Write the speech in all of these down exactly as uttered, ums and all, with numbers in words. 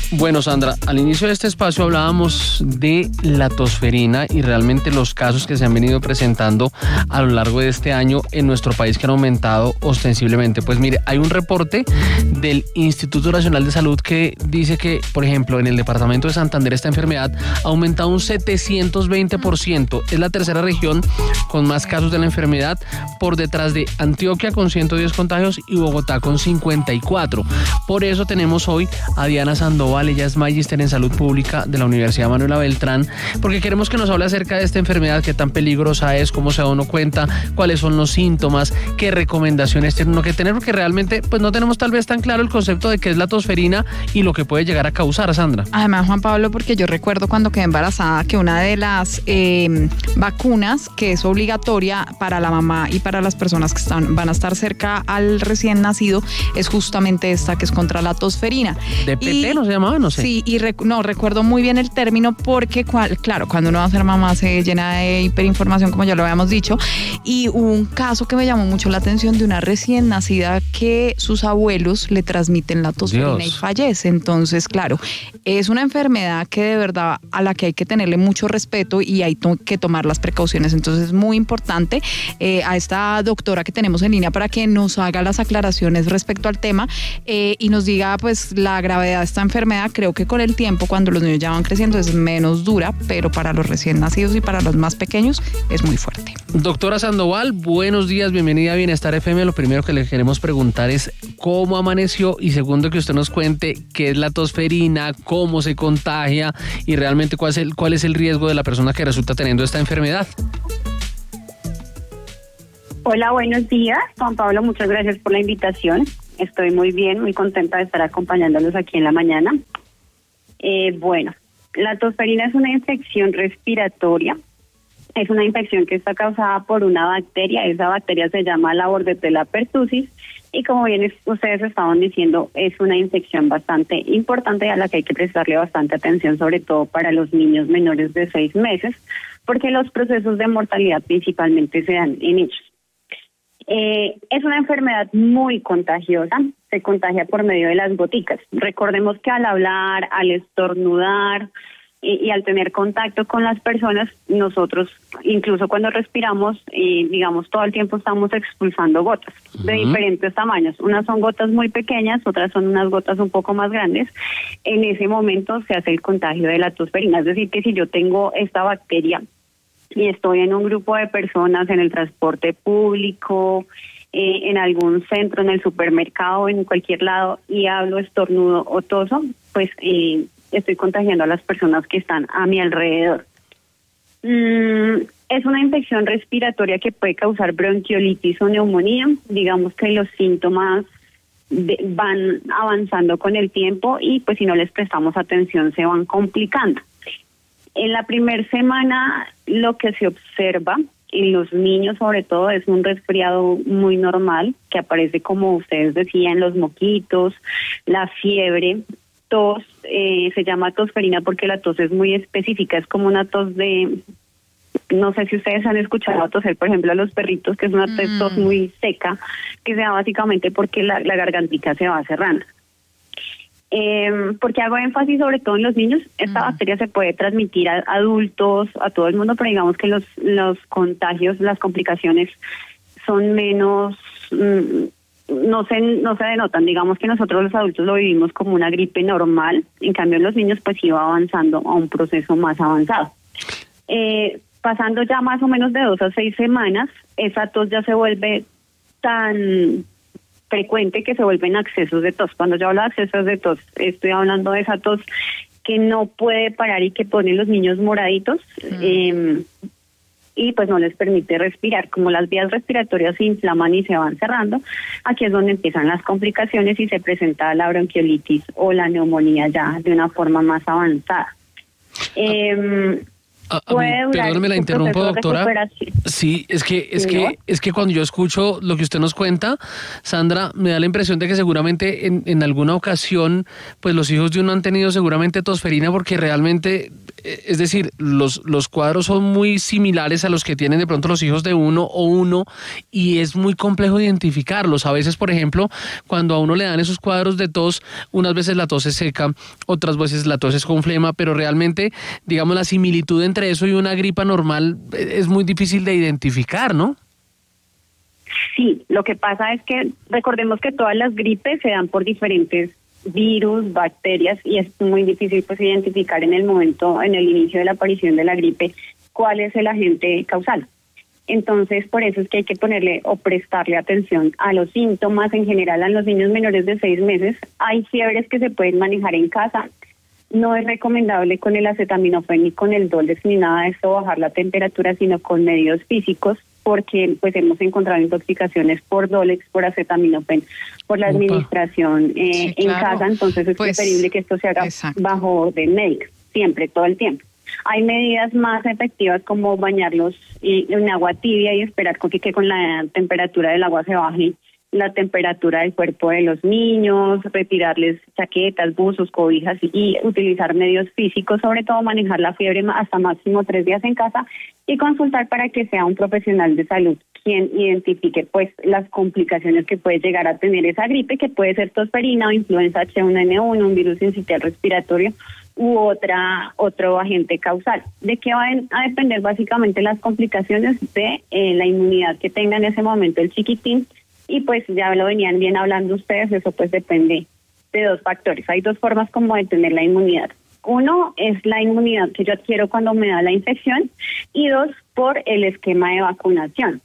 Bueno, Sandra, al inicio de este espacio hablábamos de la tosferina y realmente los casos que se han venido presentando a lo largo de este año en nuestro país que han aumentado ostensiblemente. Pues mire, hay un reporte del Instituto Nacional de Salud que dice que, por ejemplo, en el departamento de Santander esta enfermedad ha aumentado un setecientos veinte por ciento. Es la tercera región con más casos de la enfermedad, por detrás de Antioquia con ciento diez contagios y Bogotá con cincuenta y cuatro. Por eso tenemos hoy a Diana Sandoval. Ella es magíster en salud pública de la Universidad Manuela Beltrán, porque queremos que nos hable acerca de esta enfermedad, qué tan peligrosa es, cómo se da uno cuenta, cuáles son los síntomas, qué recomendaciones tiene uno que tener, porque realmente pues no tenemos tal vez tan claro el concepto de qué es la tosferina y lo que puede llegar a causar, Sandra. Además, Juan Pablo, porque yo recuerdo cuando quedé embarazada que una de las eh, vacunas que es obligatoria para la mamá y para las personas que están, van a estar cerca al recién nacido es justamente esta, que es contra la tosferina. ¿D P T no se llamaba? No sé. Sí, y rec- no, recuerdo muy bien el término porque, cual, claro, cuando uno va a ser mamá se llena de hiperinformación, como ya lo habíamos dicho, y hubo un caso que me llamó mucho la atención de una recién nacida que sus abuelos le transmiten la tosferina Dios. Y fallece. Entonces, claro, es una enfermedad que de verdad a la que hay que tenerle mucho respeto y hay to- que tomar las precauciones. Entonces, es muy importante eh, a esta doctora que tenemos en línea para que nos haga las aclaraciones respecto al tema eh, y nos diga pues la gravedad de esta enfermedad. Creo que con el tiempo, cuando los niños ya van creciendo, es menos dura, pero para los recién nacidos y para los más pequeños es muy fuerte. Doctora Sandoval, buenos días, bienvenida a Bienestar F M. Lo primero que le queremos preguntar es cómo amaneció y segundo que usted nos cuente qué es la tosferina, cómo se contagia y realmente cuál es el, cuál es el riesgo de la persona que resulta teniendo esta enfermedad. Hola, buenos días. Juan Pablo, muchas gracias por la invitación. Estoy muy bien, muy contenta de estar acompañándolos aquí en la mañana. Eh, bueno, la tosferina es una infección respiratoria. Es una infección que está causada por una bacteria. Esa bacteria se llama la Bordetella pertussis y como bien es, ustedes estaban diciendo, es una infección bastante importante a la que hay que prestarle bastante atención, sobre todo para los niños menores de seis meses, porque los procesos de mortalidad principalmente se dan en ellos. Eh, es una enfermedad muy contagiosa, se contagia por medio de las goticas. Recordemos que al hablar, al estornudar y, y al tener contacto con las personas, nosotros, incluso cuando respiramos, eh, digamos, todo el tiempo estamos expulsando gotas uh-huh. de diferentes tamaños. Unas son gotas muy pequeñas, otras son unas gotas un poco más grandes. En ese momento se hace el contagio de la tosferina, es decir, que si yo tengo esta bacteria y estoy en un grupo de personas en el transporte público, eh, en algún centro, en el supermercado, en cualquier lado, y hablo, estornudo o toso, pues eh, estoy contagiando a las personas que están a mi alrededor. Mm, es una infección respiratoria que puede causar bronquiolitis o neumonía. Digamos que los síntomas de, van avanzando con el tiempo y pues si no les prestamos atención se van complicando. En la primera semana lo que se observa en los niños sobre todo es un resfriado muy normal que aparece, como ustedes decían, los moquitos, la fiebre, tos, eh, se llama tosferina porque la tos es muy específica, es como una tos de, no sé si ustedes han escuchado toser, por ejemplo, a los perritos, que es una mm. tos muy seca, que se da básicamente porque la, la gargantica se va cerrando. Eh, porque hago énfasis sobre todo en los niños, esta uh-huh. bacteria se puede transmitir a adultos, a todo el mundo, pero digamos que los los contagios, las complicaciones son menos, mmm, no se no se denotan. Digamos que nosotros los adultos lo vivimos como una gripe normal, en cambio los niños pues iba avanzando a un proceso más avanzado. Eh, pasando ya más o menos de dos a seis semanas, esa tos ya se vuelve tan frecuente que se vuelven accesos de tos. Cuando yo hablo de accesos de tos, estoy hablando de esa tos que no puede parar y que pone los niños moraditos mm. eh, y pues no les permite respirar. Como las vías respiratorias se inflaman y se van cerrando, aquí es donde empiezan las complicaciones y se presenta la bronquiolitis o la neumonía ya de una forma más avanzada. Eh, Ah, perdón, me la interrumpo, doctora. Sí, es que es que es que cuando yo escucho lo que usted nos cuenta, Sandra, me da la impresión de que seguramente en, en alguna ocasión, pues los hijos de uno han tenido seguramente tosferina, porque realmente es decir, los, los cuadros son muy similares a los que tienen de pronto los hijos de uno o uno y es muy complejo identificarlos. A veces, por ejemplo, cuando a uno le dan esos cuadros de tos, unas veces la tos es seca, otras veces la tos es con flema, pero realmente, digamos, la similitud entre eso y una gripa normal es muy difícil de identificar, ¿no? Sí, lo que pasa es que recordemos que todas las gripes se dan por diferentes virus, bacterias, y es muy difícil pues identificar en el momento, en el inicio de la aparición de la gripe, cuál es el agente causal. Entonces, por eso es que hay que ponerle o prestarle atención a los síntomas en general a los niños menores de seis meses. Hay fiebres que se pueden manejar en casa. No es recomendable con el acetaminofén ni con el Dolex ni nada de esto bajar la temperatura, sino con medios físicos, porque pues hemos encontrado intoxicaciones por Dolex, por acetaminofén, por la administración eh, sí, en claro. casa. Entonces es pues, preferible que esto se haga exacto. bajo orden médico, siempre, todo el tiempo. Hay medidas más efectivas como bañarlos en agua tibia y esperar que, que con la temperatura del agua se baje la temperatura del cuerpo de los niños, retirarles chaquetas, buzos, cobijas y utilizar medios físicos, sobre todo manejar la fiebre hasta máximo tres días en casa y consultar para que sea un profesional de salud quien identifique pues las complicaciones que puede llegar a tener esa gripe, que puede ser tosferina o influenza H uno N uno, un virus sincitial respiratorio u otra otro agente causal. ¿De qué van a depender básicamente las complicaciones? De eh, la inmunidad que tenga en ese momento el chiquitín. Y pues ya lo venían bien hablando ustedes, eso pues depende de dos factores. Hay dos formas como de tener la inmunidad. Uno es la inmunidad que yo adquiero cuando me da la infección y dos, por el esquema de vacunación.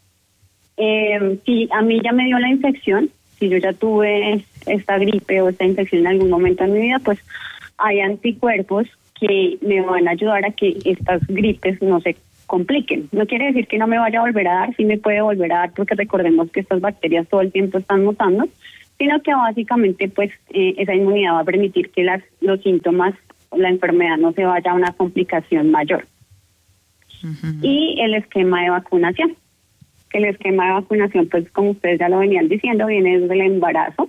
Eh, si a mí ya me dio la infección, si yo ya tuve esta gripe o esta infección en algún momento de mi vida, pues hay anticuerpos que me van a ayudar a que estas gripes no se compliquen. No quiere decir que no me vaya a volver a dar, sí me puede volver a dar porque recordemos que estas bacterias todo el tiempo están mutando, sino que básicamente pues eh, esa inmunidad va a permitir que las los síntomas, la enfermedad no se vaya a una complicación mayor. Uh-huh. Y el esquema de vacunación. El esquema de vacunación, pues como ustedes ya lo venían diciendo, viene desde el embarazo.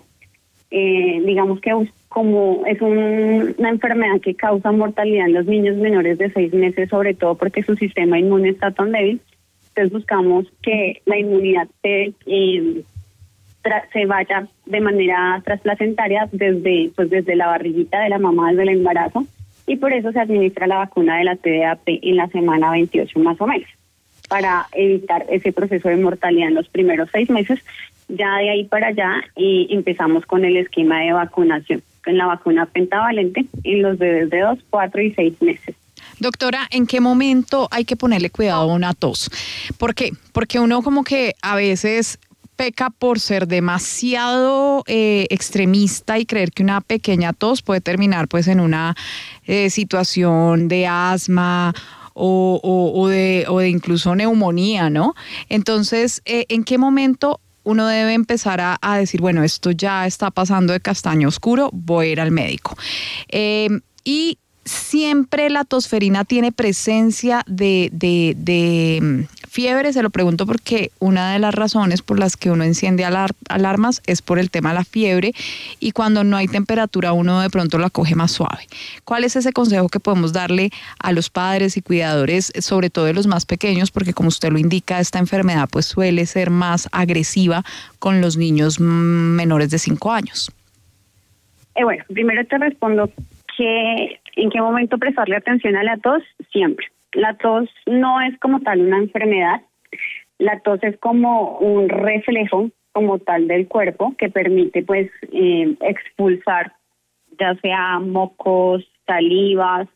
Eh, digamos que como es un, una enfermedad que causa mortalidad en los niños menores de seis meses, sobre todo porque su sistema inmune está tan débil, entonces buscamos que la inmunidad se, eh, tra- se vaya de manera transplacentaria desde, pues desde la barriguita de la mamá, desde el embarazo, y por eso se administra la vacuna de la T D A P en la semana veintiocho más o menos, para evitar ese proceso de mortalidad en los primeros seis meses. Ya de ahí para allá y empezamos con el esquema de vacunación, con la vacuna pentavalente en los bebés de dos, cuatro y seis meses. Doctora, ¿en qué momento hay que ponerle cuidado a una tos? ¿Por qué? Porque uno como que a veces peca por ser demasiado eh, extremista y creer que una pequeña tos puede terminar pues en una eh, situación de asma o, o, o, de, o de incluso neumonía, ¿no? Entonces, eh, ¿en qué momento uno debe empezar a, a decir, bueno, esto ya está pasando de castaño oscuro, voy a ir al médico? Eh, y siempre la tosferina tiene presencia de, de, de fiebre, se lo pregunto porque una de las razones por las que uno enciende alar- alarmas es por el tema de la fiebre, y cuando no hay temperatura uno de pronto la coge más suave. ¿Cuál es ese consejo que podemos darle a los padres y cuidadores, sobre todo de los más pequeños? Porque como usted lo indica, esta enfermedad pues suele ser más agresiva con los niños menores de cinco años. Eh, bueno, primero te respondo que en qué momento prestarle atención a la tos. Siempre. La tos no es como tal una enfermedad, la tos es como un reflejo como tal del cuerpo que permite pues eh, expulsar ya sea mocos, salivas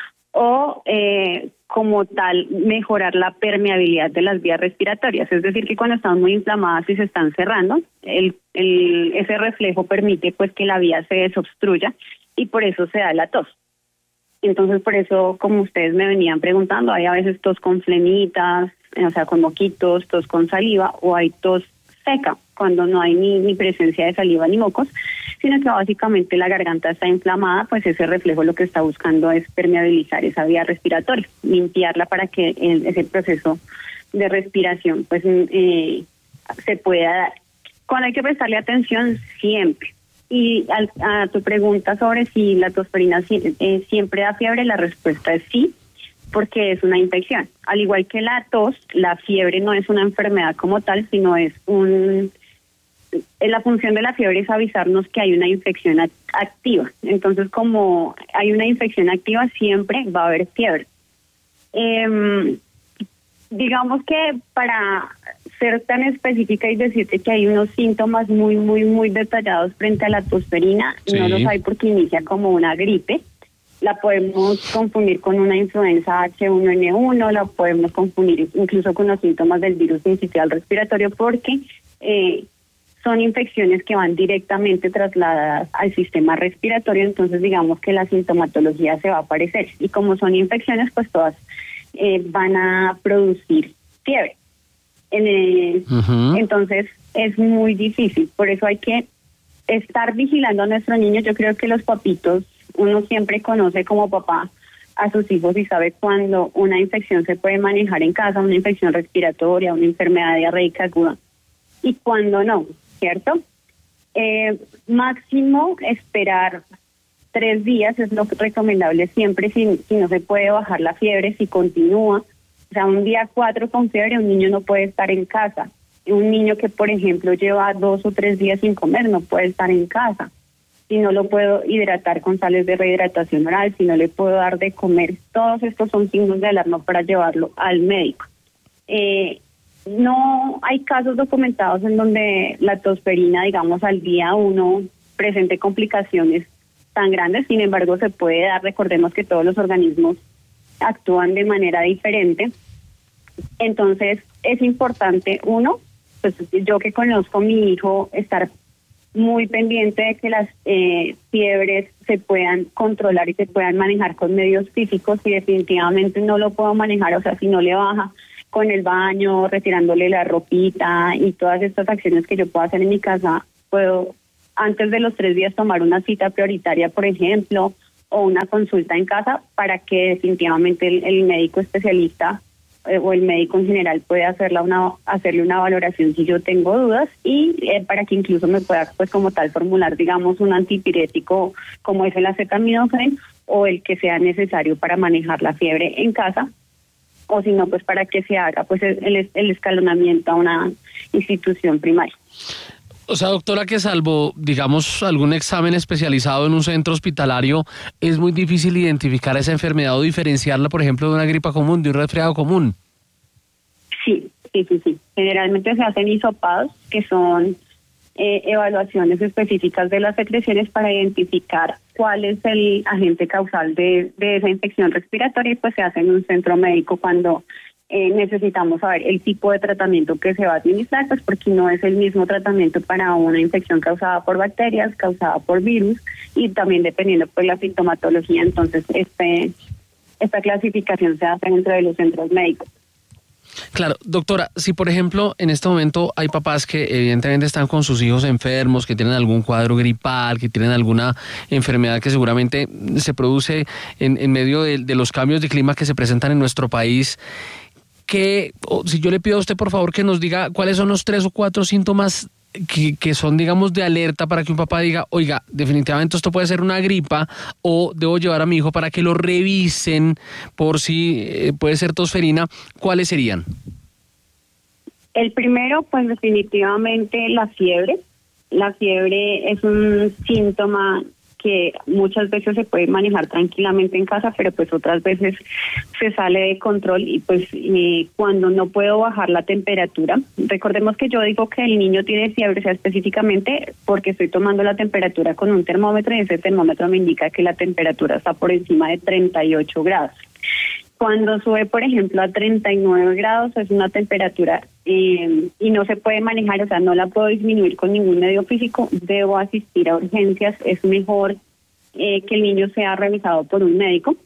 o eh, como tal mejorar la permeabilidad de las vías respiratorias, es decir que cuando están muy inflamadas y se están cerrando, el, el, ese reflejo permite pues que la vía se desobstruya y por eso se da la tos. Entonces, por eso, como ustedes me venían preguntando, hay a veces tos con flemitas, o sea, con moquitos, tos con saliva, o hay tos seca, cuando no hay ni, ni presencia de saliva ni mocos, sino que básicamente la garganta está inflamada, pues ese reflejo lo que está buscando es permeabilizar esa vía respiratoria, limpiarla para que el, ese proceso de respiración pues eh, se pueda dar. Cuando hay que prestarle atención, siempre. Y a, a tu pregunta sobre si la tosferina si, eh, siempre da fiebre, la respuesta es sí. porque es una infección. Al igual que la tos, la fiebre no es una enfermedad como tal, sino es un... La función de la fiebre es avisarnos que hay una infección activa. Entonces, como hay una infección activa, siempre va a haber fiebre. Eh, digamos que para ser tan específica y decirte que hay unos síntomas muy, muy, muy detallados frente a la tosferina, sí. No los hay porque inicia como una gripe. La podemos confundir con una influenza H uno N uno, la podemos confundir incluso con los síntomas del virus sincitial respiratorio porque eh, son infecciones que van directamente trasladadas al sistema respiratorio, entonces digamos que la sintomatología se va a aparecer. Y como son infecciones, pues todas eh, van a producir fiebre. En el, uh-huh. Entonces es muy difícil, por eso hay que estar vigilando a nuestros niños. Yo creo que los papitos, uno siempre conoce como papá a sus hijos y sabe cuando una infección se puede manejar en casa, una infección respiratoria, una enfermedad diarreica aguda, y cuando no, ¿cierto? Eh, máximo esperar tres días es lo recomendable siempre si, si no se puede bajar la fiebre, si continúa. O sea, un día cuatro con fiebre, un niño no puede estar en casa. Un niño que, por ejemplo, lleva dos o tres días sin comer, no puede estar en casa. Si no lo puedo hidratar con sales de rehidratación oral, si no le puedo dar de comer, todos estos son signos de alarma para llevarlo al médico. Eh, no hay casos documentados en donde la tosferina, digamos, al día uno presente complicaciones tan grandes, sin embargo, se puede dar. Recordemos que todos los organismos actúan de manera diferente. Entonces, es importante, uno, pues yo que conozco a mi hijo, estar muy pendiente de que las eh, fiebres se puedan controlar y se puedan manejar con medios físicos. Si definitivamente no lo puedo manejar, o sea, si no le baja con el baño, retirándole la ropita y todas estas acciones que yo puedo hacer en mi casa, puedo antes de los tres días tomar una cita prioritaria, por ejemplo, o una consulta en casa para que definitivamente el, el médico especialista eh, o el médico en general pueda hacerla una, hacerle una valoración si yo tengo dudas y eh, para que incluso me pueda, pues como tal, formular, digamos, un antipirético como es el acetaminofén o el que sea necesario para manejar la fiebre en casa, o si no, pues para que se haga pues el, el escalonamiento a una institución primaria. O sea, doctora, que salvo, digamos, algún examen especializado en un centro hospitalario, es muy difícil identificar esa enfermedad o diferenciarla, por ejemplo, de una gripa común, de un resfriado común. Sí, sí, sí, sí. Generalmente se hacen hisopados, que son eh, evaluaciones específicas de las secreciones para identificar cuál es el agente causal de, de esa infección respiratoria, y pues se hace en un centro médico cuando Eh, necesitamos saber el tipo de tratamiento que se va a administrar, pues porque no es el mismo tratamiento para una infección causada por bacterias, causada por virus, y también dependiendo pues la sintomatología. Entonces este esta clasificación se hace dentro de los centros médicos. Claro, doctora, si por ejemplo en este momento hay papás que evidentemente están con sus hijos enfermos, que tienen algún cuadro gripal, que tienen alguna enfermedad que seguramente se produce en, en medio de, de los cambios de clima que se presentan en nuestro país, que si yo le pido a usted por favor que nos diga cuáles son los tres o cuatro síntomas que, que son, digamos, de alerta para que un papá diga, oiga, definitivamente esto puede ser una gripa, o debo llevar a mi hijo para que lo revisen por si eh, puede ser tosferina, ¿cuáles serían? El primero, pues definitivamente la fiebre. La fiebre es un síntoma que muchas veces se puede manejar tranquilamente en casa, pero pues otras veces se sale de control y pues y cuando no puedo bajar la temperatura, recordemos que yo digo que el niño tiene fiebre, o sea, específicamente porque estoy tomando la temperatura con un termómetro y ese termómetro me indica que la temperatura está por encima de treinta y ocho grados. Cuando sube, por ejemplo, a treinta y nueve grados, es una temperatura eh, y no se puede manejar, o sea, no la puedo disminuir con ningún medio físico, debo asistir a urgencias, es mejor eh, que el niño sea revisado por un médico.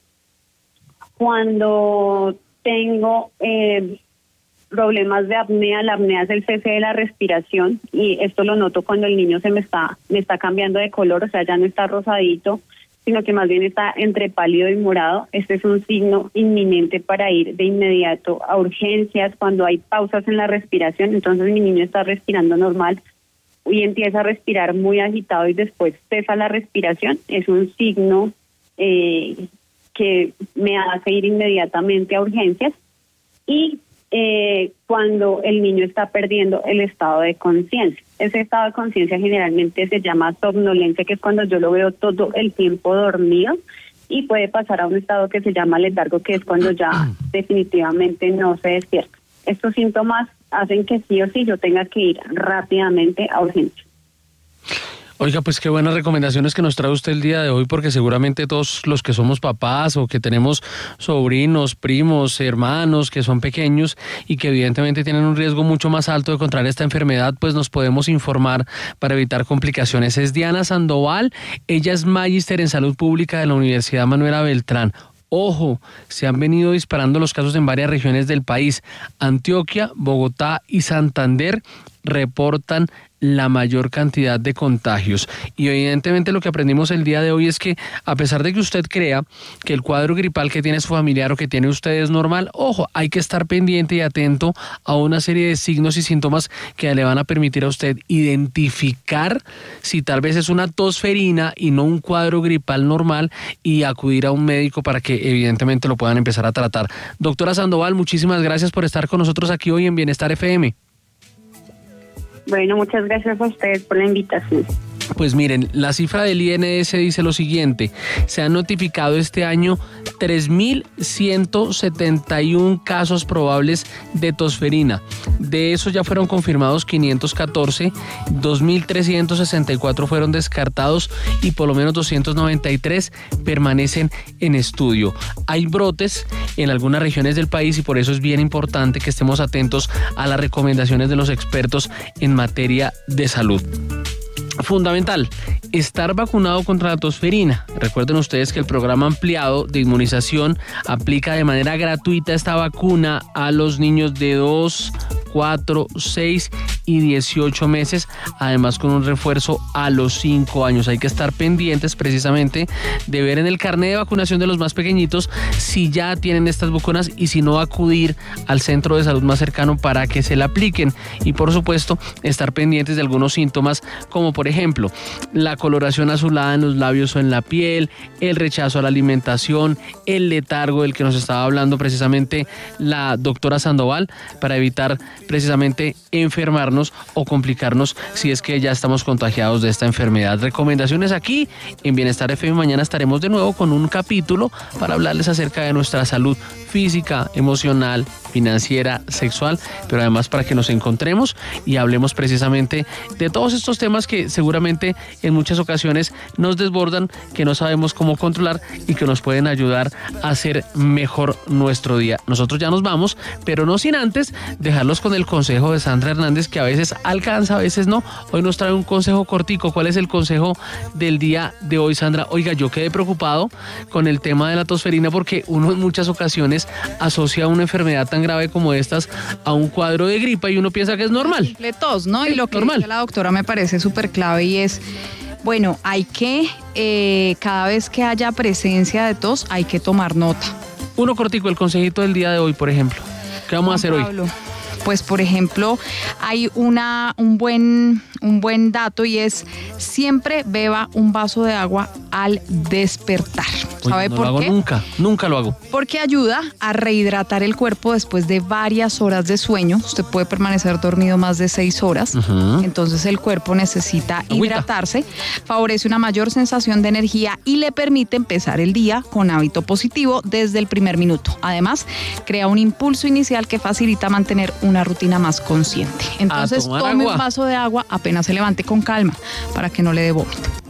Cuando tengo eh, problemas de apnea, la apnea es el cese de la respiración y esto lo noto cuando el niño se me está, me está cambiando de color, o sea, ya no está rosadito, sino que más bien está entre pálido y morado. Este es un signo inminente para ir de inmediato a urgencias. Cuando hay pausas en la respiración, entonces mi niño está respirando normal y empieza a respirar muy agitado y después cesa la respiración, es un signo eh, que me hace ir inmediatamente a urgencias, y eh, cuando el niño está perdiendo el estado de conciencia. Ese estado de conciencia generalmente se llama somnolencia, que es cuando yo lo veo todo el tiempo dormido, y puede pasar a un estado que se llama letargo, que es cuando ya definitivamente no se despierta. Estos síntomas hacen que sí o sí yo tenga que ir rápidamente a urgencias. Oiga, pues qué buenas recomendaciones que nos trae usted el día de hoy, porque seguramente todos los que somos papás o que tenemos sobrinos, primos, hermanos que son pequeños y que evidentemente tienen un riesgo mucho más alto de contraer esta enfermedad, pues nos podemos informar para evitar complicaciones. Es Diana Sandoval, ella es magíster en salud pública de la Universidad Manuela Beltrán. Ojo, se han venido disparando los casos en varias regiones del país. Antioquia, Bogotá y Santander reportan la mayor cantidad de contagios. Y evidentemente lo que aprendimos el día de hoy es que, a pesar de que usted crea que el cuadro gripal que tiene su familiar o que tiene usted es normal, ojo, hay que estar pendiente y atento a una serie de signos y síntomas que le van a permitir a usted identificar si tal vez es una tosferina y no un cuadro gripal normal, y acudir a un médico para que evidentemente lo puedan empezar a tratar. Doctora Sandoval, muchísimas gracias por estar con nosotros aquí hoy en Bienestar F M. Bueno, muchas gracias a ustedes por la invitación. Pues miren, la cifra del I N S dice lo siguiente: se han notificado este año tres mil ciento setenta y uno casos probables de tosferina. De esos ya fueron confirmados quinientos catorce, dos mil trescientos sesenta y cuatro fueron descartados y por lo menos doscientos noventa y tres permanecen en estudio. Hay brotes en algunas regiones del país y por eso es bien importante que estemos atentos a las recomendaciones de los expertos en materia de salud. Fundamental, estar vacunado contra la tosferina. Recuerden ustedes que el programa ampliado de inmunización aplica de manera gratuita esta vacuna a los niños de dos, cuatro, seis y dieciocho meses, además con un refuerzo a los cinco años. Hay que estar pendientes precisamente de ver en el carnet de vacunación de los más pequeñitos si ya tienen estas vacunas y si no, acudir al centro de salud más cercano para que se la apliquen. Y por supuesto, estar pendientes de algunos síntomas como por ejemplo la coloración azulada en los labios o en la piel, el rechazo a la alimentación, el letargo del que nos estaba hablando precisamente la doctora Sandoval, para evitar precisamente enfermarnos o complicarnos si es que ya estamos contagiados de esta enfermedad. Recomendaciones aquí en Bienestar F M. Mañana estaremos de nuevo con un capítulo para hablarles acerca de nuestra salud física, emocional, financiera, sexual, pero además para que nos encontremos y hablemos precisamente de todos estos temas que seguramente en muchas ocasiones nos desbordan, que no sabemos cómo controlar y que nos pueden ayudar a hacer mejor nuestro día. Nosotros ya nos vamos, pero no sin antes dejarlos con el consejo de Sandra Hernández, que a veces alcanza, a veces no. Hoy nos trae un consejo cortico. ¿Cuál es el consejo del día de hoy, Sandra? Oiga, yo quedé preocupado con el tema de la tosferina porque uno en muchas ocasiones asocia una enfermedad tan grave como estas a un cuadro de gripa y uno piensa que es normal. Simple tos, ¿no? Y lo que normal. dice la doctora me parece súper clave y es, bueno, hay que, eh, cada vez que haya presencia de tos, hay que tomar nota. Uno cortico, el consejito del día de hoy, por ejemplo. ¿Qué vamos Juan a hacer Pablo, hoy? Pues, por ejemplo, hay una, un, buen, un buen dato y es siempre beba un vaso de agua al despertar. ¿Sabe Oye, no por lo hago qué? nunca, nunca lo hago. Porque ayuda a rehidratar el cuerpo después de varias horas de sueño. Usted puede permanecer dormido más de seis horas. Uh-huh. Entonces el cuerpo necesita Agüita. hidratarse, favorece una mayor sensación de energía y le permite empezar el día con hábito positivo desde el primer minuto. Además, crea un impulso inicial que facilita mantener una rutina más consciente. Entonces, tomar tome agua. un vaso de agua apenas se levante con calma para que no le dé vómito.